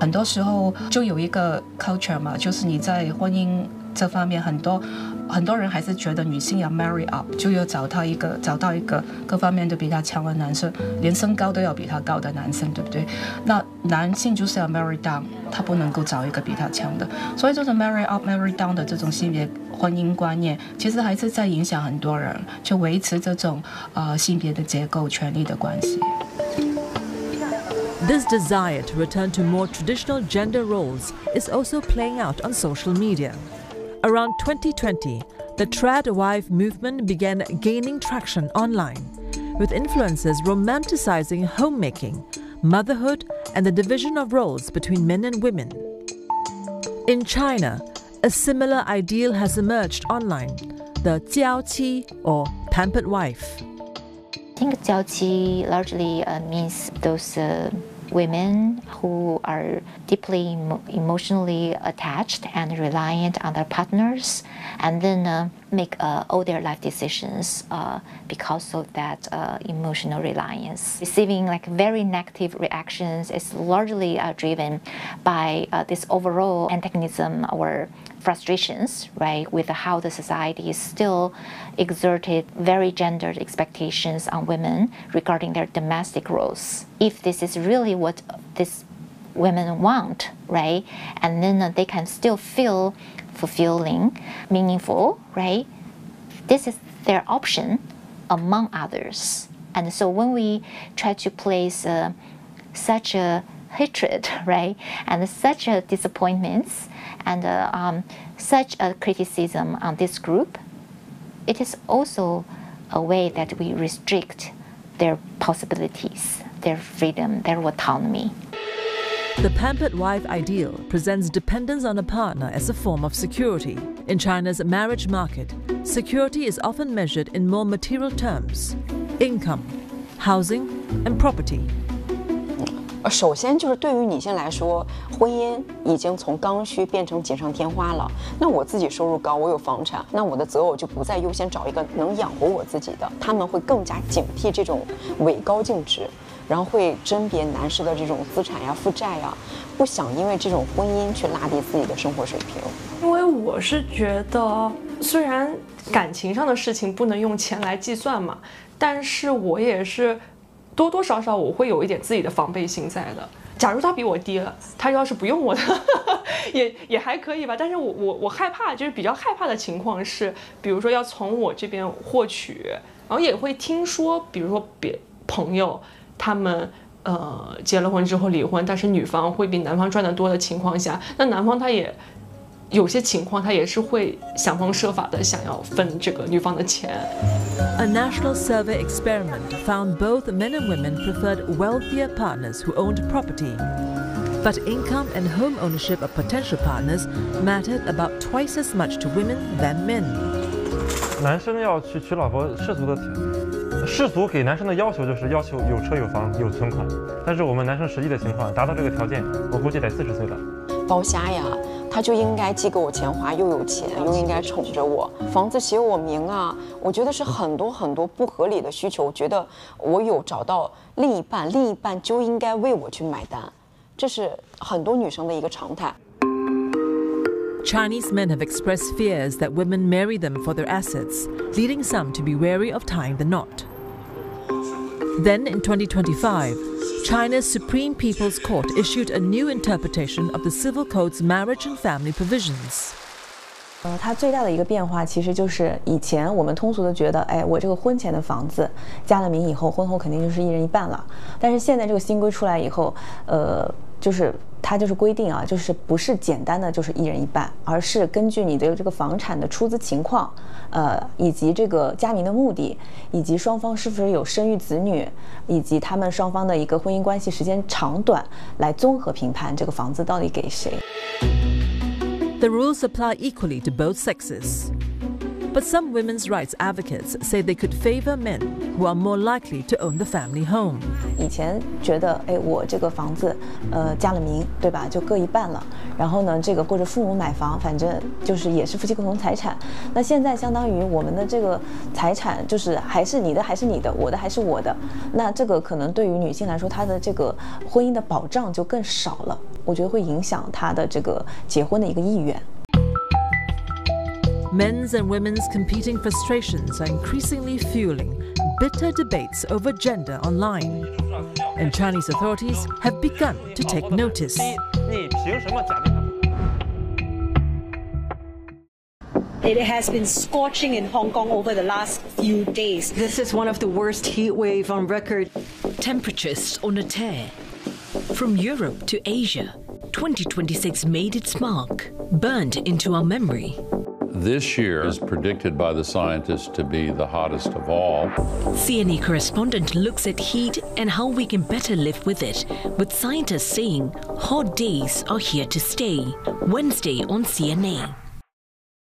很多时候就有一个 culture 嘛，就是你在婚姻这方面很多人还是觉得女性要 marry up， 就要找到一个各方面都比她强的男生，连身高都要比她高的男生，对不对？那男性就是要 marry down， 他不能够找一个比他强的，所以就是 marry up marry down 的这种性别婚姻观念，其实还是在影响很多人，就维持这种性别的结构、权力的关系。 This desire to return to more traditional gender roles is also playing out on social media. Around 2020, the trad wife movement began gaining traction online, with influencers romanticizing homemaking, motherhood, and the division of roles between men and women. In China, a similar ideal has emerged online, the jiaoqi or pampered wife. I think jiaoqi largely means those women who are deeply emotionally attached and reliant on their partners, and then make all their life decisions because of that emotional reliance. Receiving like very negative reactions is largely driven by this overall antagonism or frustrations, right, with how the society is still exerted very gendered expectations on women regarding their domestic roles. If this is really what these women want, right, and then they can still feel fulfilling, meaningful, right, this is their option among others. And so when we try to place such a hatred, right, and such a disappointments and such a criticism on this group, it is also a way that we restrict their possibilities, their freedom, their autonomy. The pampered wife ideal presents dependence on a partner as a form of security. In China's marriage market, security is often measured in more material terms: income, housing, and property. 首先就是对于女性来说，婚姻已经从刚需变成锦上添花了。那我自己收入高，我有房产，那我的择偶就不再优先找一个能养活我自己的，他们会更加警惕这种伪高净值，然后会甄别男士的这种资产呀、负债呀，不想因为这种婚姻去拉低自己的生活水平。 因为我是觉得，虽然感情上的事情不能用钱来计算嘛，但是我也是多多少少我会有一点自己的防备心在的。假如他比我低了，他要是不用我的也还可以吧。但是我害怕，就是比较害怕的情况是，比如说要从我这边获取，然后也会听说，比如说别朋友他们结了婚之后离婚，但是女方会比男方赚得多的情况下，那男方他也有些情况他也是会想方设法的想要分这个女方的钱。 A national survey experiment found both men and women preferred wealthier partners who owned property. But income and home ownership of potential partners mattered about twice as much to women than men. 男生要去娶老婆，世俗的世俗给男生的要求就是要求有车有房有存款，但是我们男生实际的情况，达到这个条件，我估计得40岁了。 包瞎呀，他就应该既给我钱花，又有钱，又应该宠着我，房子写我名啊。我觉得是很多很多不合理的需求。我觉得我有找到另一半，另一半就应该为我去买单，这是很多女生的一个常态。 Chinese men have expressed fears that women marry them for their assets, leading some to be wary of tying the knot. Then in 2025, China's Supreme People's Court issued a new interpretation of the Civil Code's marriage and family provisions. 它最大的一个变化其实就是以前我们通俗的觉得，哎，我这个婚前的房子加了名以后，婚后肯定就是一人一半了。但是现在这个新规出来以后，就是它就是规定啊，就是不是简单的就是一人一半，而是根据你的这个房产的出资情况，以及这个加名的目的，以及双方是不是有生育子女，以及他们双方的一个婚姻关系时间长短，来综合评判这个房子到底给谁。 The rules apply equally to both sexes. But some women's rights advocates say they could favor men who are more likely to own the family home. 以前觉得，哎，我这个房子，加了名，对吧？就各一半了。然后呢，这个或者父母买房，反正就是也是夫妻共同财产。那现在相当于我们的这个财产就是还是你的还是你的，我的还是我的。那这个可能对于女性来说，她的这个婚姻的保障就更少了。我觉得会影响她的这个结婚的一个意愿。 Men's and women's competing frustrations are increasingly fueling bitter debates over gender online. And Chinese authorities have begun to take notice. It has been scorching in Hong Kong over the last few days. This is one of the worst heat wave on record. Temperatures on a tear. From Europe to Asia, 2026 made its mark, burned into our memory. This year is predicted by the scientists to be the hottest of all. CNA correspondent looks at heat and how we can better live with it, with scientists saying hot days are here to stay. Wednesday on CNA.